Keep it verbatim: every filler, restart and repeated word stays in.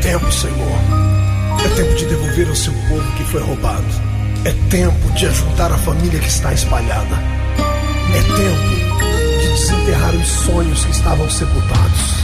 tempo, Senhor. É tempo de devolver ao seu povo que foi roubado. É tempo de ajudar a família que está espalhada. É tempo de desenterrar os sonhos que estavam sepultados.